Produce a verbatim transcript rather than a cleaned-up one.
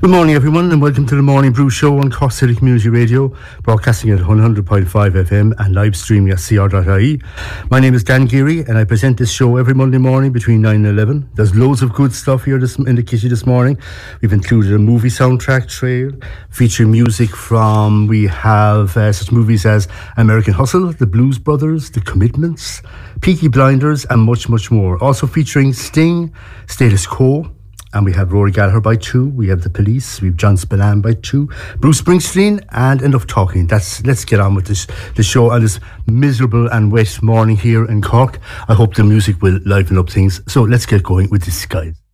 Good morning, everyone, and welcome to the Morning Brew Show on Cork City Community Radio, broadcasting at one hundred point five F M and live streaming at c r dot I E. My name is Dan Geary, and I present this show every Monday morning between nine and eleven. There's loads of good stuff here this, in the kitchen this morning. We've included a movie soundtrack trail featuring music from, we have uh, such movies as American Hustle, The Blues Brothers, The Commitments, Peaky Blinders, and much, much more. Also featuring Sting, Status Quo, and we have Rory Gallagher by two. We have The Police. We have John Spillane by two. Bruce Springsteen, and enough talking. That's let's get on with this the show on this miserable and wet morning here in Cork. I hope the music will liven up things. So let's get going with this, guys.